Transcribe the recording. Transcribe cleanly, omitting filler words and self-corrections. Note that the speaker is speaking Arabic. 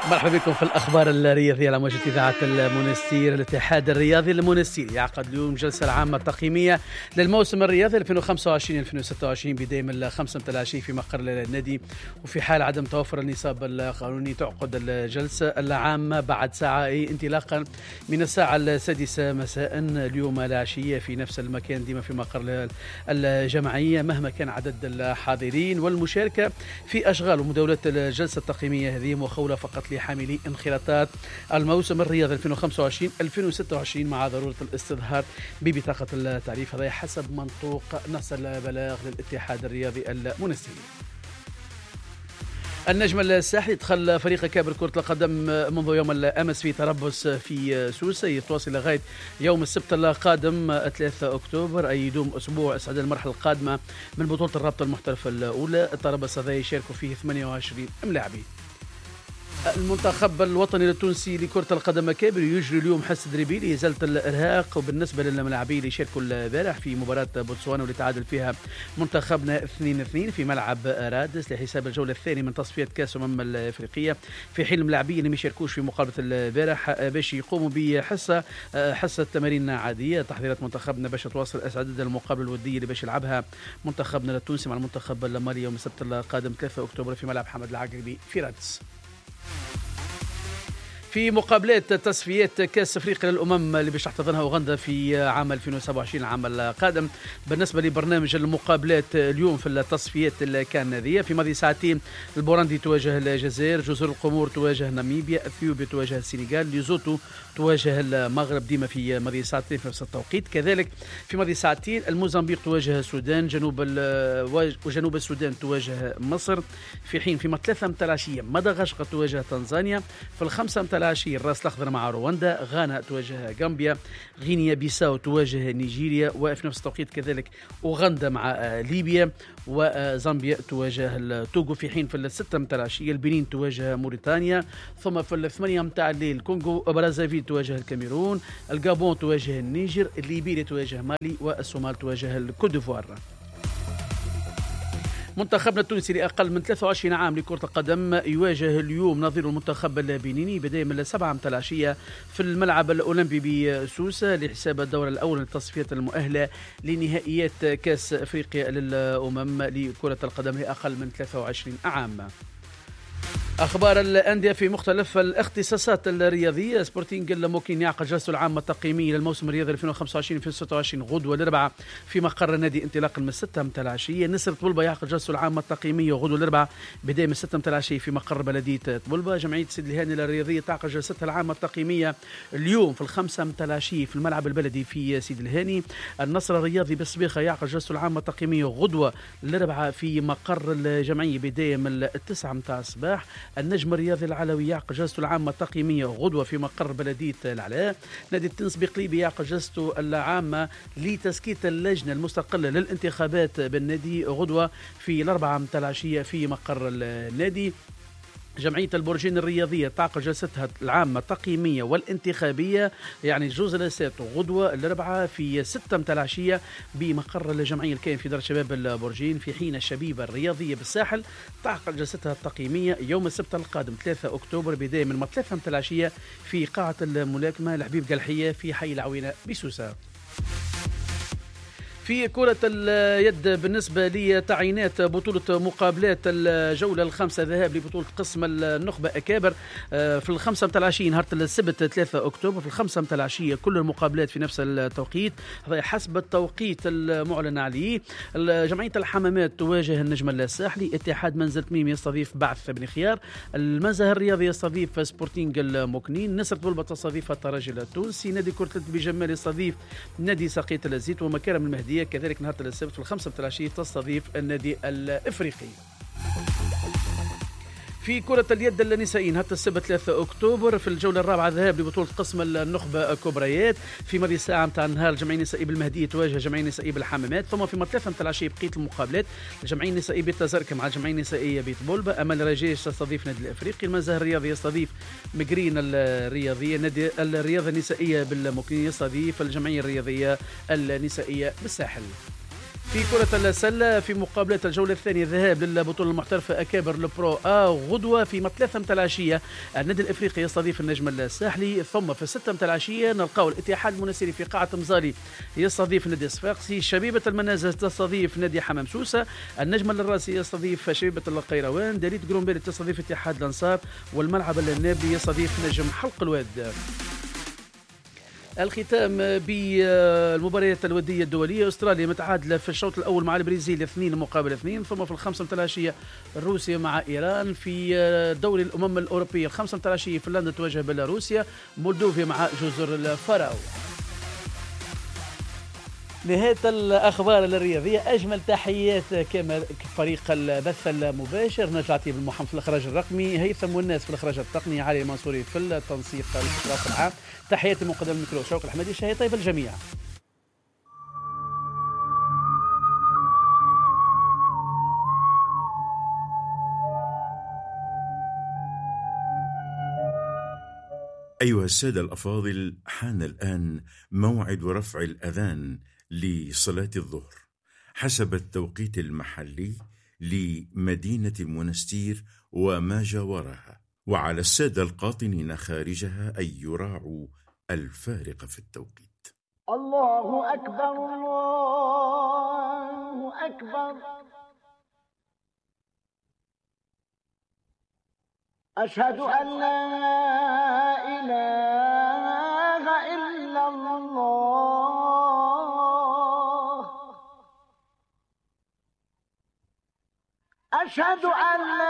مرحبا بكم في الأخبار الرياضية على موجة إذاعة المنستير. الاتحاد الرياضي المنستير يعقد اليوم جلسة العامة التقييمية للموسم الرياضي 2025-2026 بداية من 5 متى في مقر النادي، وفي حال عدم توفر النصاب القانوني تعقد الجلسة العامة بعد ساعة انطلاقا من الساعة 6 مساء اليوم العشية في نفس المكان ديما في مقر الجمعية، مهما كان عدد الحاضرين. والمشاركة في أشغال ومداولة الجلسة التقييمية هذه مخولة فقط لحاملي انخراطات الموسم الرياضي 2025-2026 مع ضرورة الاستظهار ببطاقة التعريف، هذا حسب منطوق نص البلاغ للاتحاد الرياضي المنستيري. النجم الساحلي دخل فريق كابر كرة القدم منذ يوم الأمس في تربص في سوسة، يتواصل لغاية يوم السبت القادم 3 أكتوبر، أي يدوم أسبوع استعداد المرحلة القادمة من بطولة الرابطة المحترفة الأولى. التربص هذا يشارك فيه 28 لاعبين. المنتخب الوطني التونسي لكرة القدم كابر يجري اليوم حس تدريبي لإزالة الإرهاق، وبالنسبة للاعبين اللي شاركوا البارح في مباراة بوتسوانا واللي تعادل فيها منتخبنا 2-2 في ملعب رادس لحساب الجولة الثانية من تصفية كأس الأفريقية، في حين اللاعبين اللي ما يشاركوش في مقابلة البارح باش يقوموا بحصة تمارين عادية. تحضيرات منتخبنا باش تواصل استعداد المقابلة الودية اللي باش يلعبها منتخبنا التونسي مع المنتخب المالي يوم السبت القادم 3 أكتوبر في ملعب حمد العقربي في رادس. في مقابلات تصفيات كأس أفريقيا للأمم اللي باش تحتضنها أوغندا في عام 2027 العام القادم، بالنسبة لبرنامج المقابلات اليوم في التصفيات كان هذه في ماضي ساعتين البوراندي تواجه الجزائر، جزر القمور تواجه ناميبيا، اثيوبيا تواجه السنغال، ليزوتو تواجه المغرب ديما في ماضي ساعتين في نفس التوقيت. كذلك في ماضي ساعتين الموزمبيق تواجه السودان، وجنوب السودان تواجه مصر، في حين في 3 متى العشية مدغشقر تواجه تنزانيا، في 5 متى العشية الراس الأخضر مع رواندا، غانا تواجه غامبيا، غينيا بيساو تواجه نيجيريا، وفي نفس التوقيت كذلك أوغندا مع ليبيا، وزامبيا تواجه التوغو، في حين في 6 متى العشية البنين تواجه موريتانيا، ثم في 8 متى الليل الكونغو برازافيل تواجه الكاميرون، الغابون تواجه النيجر، ليبيريا تواجه مالي، والصومال تواجه الكوت ديفوار. منتخبنا التونسي لأقل من 23 عام لكرة القدم يواجه اليوم نظير المنتخب البنيني بداية من 7 متى العشية في الملعب الأولمبي بسوسة لحساب الدورة الأول للتصفيات المؤهلة لنهائيات كأس أفريقيا للأمم لكرة القدم لأقل من 23 عام. أخبار الأندية في مختلف الاختصاصات الرياضية. سبورتينغ الموكين يعقد جلسته العامة التقييمية للموسم الرياضي 2025-2026 غدوة الأربعاء في مقر النادي انطلاقا من 6 متى العشية. نسر طبلبة يعقد جلسته العامة التقييمية غدوة الأربعاء بداية من 6 متى العشية في مقر بلدية طبلبة. جمعية سيد الهاني الرياضية تعقد جلستها العامة التقييمية اليوم في 5 متى العشية في الملعب البلدي في سيد الهاني. النصر الرياضي بالسبيخة يعقد جلسته العامة التقييمية غدوة الأربعاء في مقر الجمعية بداية من 9 متى الصباح. النجم الرياضي العلوي يعقد جلسته العامة التقييمية غدوة في مقر بلدية العلاء. نادي التنس بقليبي يعقد جلسته العامة لتسكيت اللجنة المستقلة للانتخابات بالنادي غدوة في 4 متى العشية في مقر النادي. جمعية البرجين الرياضية تعقد جلستها العامة التقييمية والانتخابية يعني جوز الأسات غدوة الأربعاء في 6 متى العشية بمقر الجمعية الكائن في دار شباب البرجين. في حين الشبيبة الرياضية بالساحل تعقد جلستها التقييمية يوم السبت القادم 3 أكتوبر بداية من 3 متى العشية في قاعة الملاكمة لحبيب قلحية في حي العوينة بسوسة. في كرة اليد بالنسبة لتعيينات بطولة مقابلات الجولة الخامسة ذهاب لبطولة قسم النخبة أكابر في 5 متى العشية نهار السبت 3 أكتوبر في 5 متى العشية كل المقابلات في نفس التوقيت هذا حسب التوقيت المعلن عليه. جمعية الحمامات تواجه النجم الساحلي، اتحاد منزل تميم يستضيف بعث بن خيار، المزه الرياضي يستضيف سبورتينغ المكنين، نسر طلبة تستضيف الترجي التونسي، نادي كرة اليد بجمال يستضيف نادي ساقية الزيت، ومكارم المهدية كذلك نهار السبت في 5 متى العشية تستضيف النادي الإفريقي. في كرة اليد النسائية نهار السبت 3 أكتوبر في الجولة الرابعة ذهاب لبطولة قسم النخبة كبريات في ماضي ساعة متاع النهار الجمعية النسائية بالمهدية تواجه الجمعية النسائية بالحمامات، ثم في 3 متى العشية بقية المقابلات الجمعية النسائية بتزركة مع الجمعية النسائية بطبلبة، أمل رجاج تستضيف نادي الإفريقي، المزه الرياضي يستضيف مجرين الرياضية، نادي الرياضة النسائية بالمكنين يستضيف الجمعية الرياضية النسائية بالساحل. في كرة السلة في مقابلة الجولة الثانية ذهاب للبطولة المحترفة أكابر البرو غدوة في 3 متاع العشية النادي الإفريقي يستضيف النجم الساحلي، ثم في 6 متاع العشية نلقاو الاتحاد المنستيري في قاعة مزاري يستضيف النادي الصفاقسي، شبيبة المنازل تستضيف نادي حمام سوسة، النجم الراسي يستضيف شبيبة القيروان، دليت جرومبيل تستضيف اتحاد الأنصار، والملعب النابي يستضيف نجم حلق الواد. الختام بالمباريات الودية الدولية، أستراليا متعادلة في الشوط الأول مع البرازيل 2-2، ثم في 5 متاع العشية روسيا مع إيران. في دوري الأمم الأوروبية 5 متاع العشية فنلندا تواجه بيلاروسيا، مولدوفيا مع جزر الفراو. نهاية الأخبار الرياضية، أجمل تحيات كما فريق البث المباشر، نجل عطيب المحمد في الإخراج الرقمي، هيثم والناس في الإخراج التقني، علي المنصوري في التنسيق الإشراف العام. تحياتي من قدام الميكرو شوق الحمدي، شهي طيب الجميع. أيها السادة الأفاضل، حان الآن موعد رفع الأذان لصلاة الظهر حسب التوقيت المحلي لمدينة منستير وما جاورها، وعلى السادة القاطنين خارجها أن يراعوا الفارق في التوقيت. الله أكبر الله أكبر، أشهد أن لا إله إلا الله، أشهد أن لا